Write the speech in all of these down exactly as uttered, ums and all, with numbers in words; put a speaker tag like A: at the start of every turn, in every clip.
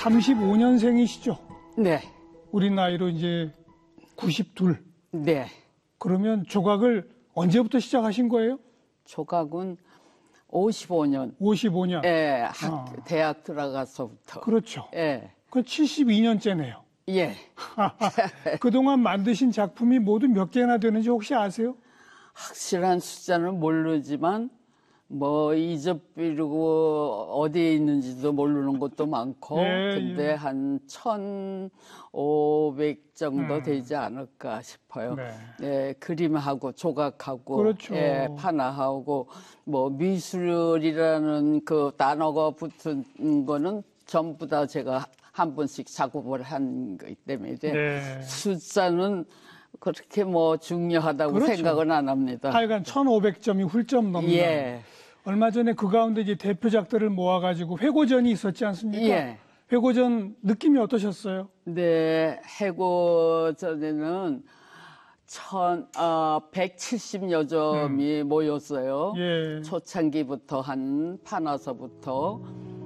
A: 삼십오 년생이시죠?
B: 네.
A: 우리 나이로 이제 구십이.
B: 네.
A: 그러면 조각을 언제부터 시작하신 거예요?
B: 조각은 오십오 년.
A: 오십오 년.
B: 예, 학,
A: 어.
B: 대학 들어가서부터.
A: 그렇죠.
B: 예.
A: 그 칠십이 년째네요.
B: 예.
A: 그동안 만드신 작품이 모두 몇 개나 되는지 혹시 아세요?
B: 확실한 숫자는 모르지만 뭐 잊어버리고 어디에 있는지도 모르는 것도 많고
A: 예,
B: 근데
A: 예.
B: 한 천오백 정도
A: 음.
B: 되지 않을까 싶어요.
A: 네.
B: 예, 그림하고 조각하고
A: 그렇죠.
B: 예, 판화하고 뭐 미술이라는 그 단어가 붙은 거는 전부 다 제가 한 번씩 작업을 한 거기 때문에
A: 네.
B: 숫자는 그렇게 뭐 중요하다고
A: 그렇죠.
B: 생각은 안 합니다.
A: 하여간 천오백 점이 훌쩍 넘는.
B: 예.
A: 얼마 전에 그 가운데 이제 대표작들을 모아가지고 회고전이 있었지 않습니까?
B: 예.
A: 회고전 느낌이 어떠셨어요?
B: 네, 해고전에는 천, 어, 백칠십여 점이
A: 음.
B: 모였어요.
A: 예.
B: 초창기부터 한 판화서부터.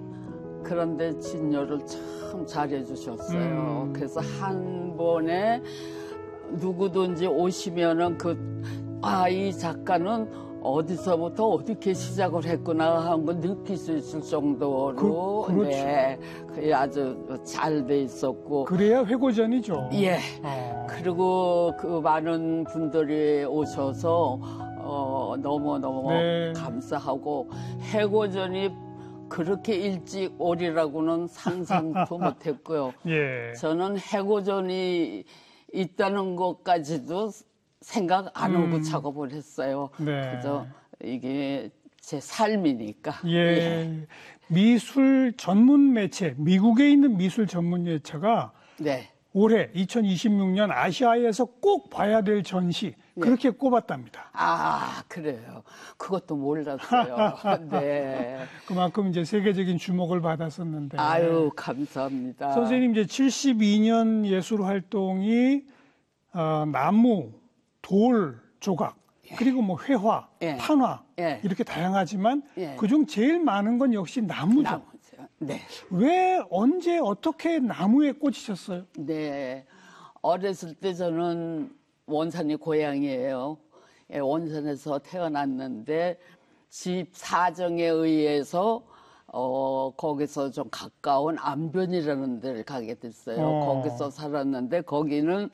B: 그런데 진료를 참 잘해주셨어요.
A: 음.
B: 그래서 한 번에 누구든지 오시면은 그, 아, 이 작가는 어디서부터 어떻게 시작을 했구나 하는 걸 느낄 수 있을 정도로
A: 그, 그렇죠.
B: 네, 그게 아주 잘 돼 있었고
A: 그래야 회고전이죠.
B: 예.
A: 어.
B: 그리고 그 많은 분들이 오셔서 어, 너무너무
A: 네.
B: 감사하고 해고전이 그렇게 일찍 오리라고는 상상도 못했고요.
A: 예.
B: 저는 해고전이 있다는 것까지도 생각 안 하고
A: 음.
B: 작업을 했어요.
A: 네.
B: 그래서 이게 제 삶이니까.
A: 예.
B: 예.
A: 미술 전문 매체, 미국에 있는 미술 전문 매체가
B: 네.
A: 올해 이천이십육 년 아시아에서 꼭 봐야 될 전시, 그렇게 꼽았답니다.
B: 아, 그래요. 그것도 몰랐어요. 네.
A: 그만큼 이제 세계적인 주목을 받았었는데.
B: 아유, 감사합니다.
A: 선생님 이제 칠십이 년 예술 활동이 어, 나무, 돌, 조각, 그리고 뭐 회화,
B: 예.
A: 판화
B: 예.
A: 이렇게 다양하지만
B: 예.
A: 그중 제일 많은 건 역시 나무죠.
B: 나무죠. 네.
A: 왜 언제 어떻게 나무에 꽂히셨어요?
B: 네. 어렸을 때 저는 원산이 고향이에요. 예, 원산에서 태어났는데 집 사정에 의해서 어, 거기서 좀 가까운 안변이라는 데를 가게 됐어요.
A: 어.
B: 거기서 살았는데 거기는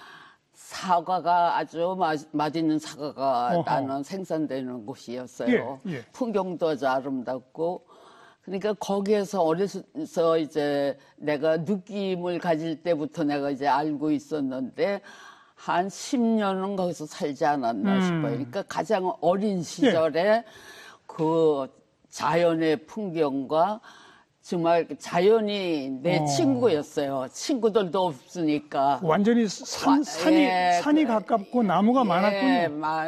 B: 사과가 아주 마, 맛있는 사과가
A: 어허.
B: 나는 생산되는 곳이었어요.
A: 예, 예.
B: 풍경도 아주 아름답고 그러니까 거기에서 어려서 이제 내가 느낌을 가질 때부터 내가 이제 알고 있었는데 한 십 년은 거기서 살지 않았나
A: 음.
B: 싶어요. 그러니까 가장 어린 시절에 그 자연의 풍경과 정말 자연이 내
A: 어.
B: 친구였어요. 친구들도 없으니까.
A: 완전히 산,
B: 와,
A: 산이,
B: 예,
A: 산이
B: 그,
A: 가깝고 나무가
B: 예,
A: 많았군요.
B: 마-